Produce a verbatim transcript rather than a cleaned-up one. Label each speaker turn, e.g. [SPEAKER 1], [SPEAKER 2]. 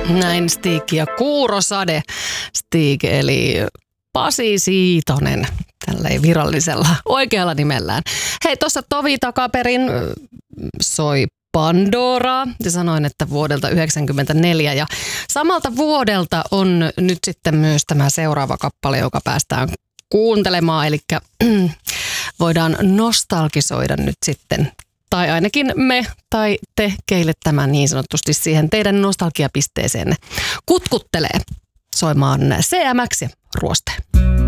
[SPEAKER 1] Näin Stig ja Kuurosade. Stig eli Pasi Siitonen, tälleen virallisella oikealla nimellään. Hei, tuossa Tovi takaperin soi Pandoraa ja sanoin, että vuodelta yhdeksänkymmentäneljä ja samalta vuodelta on nyt sitten myös tämä seuraava kappale, joka päästään kuuntelemaan, eli voidaan nostalgisoida nyt sitten, tai ainakin me tai te, keille tämä niin sanotusti siihen teidän nostalgiapisteeseenne kutkuttelee soimaan C M X ja Ruoste.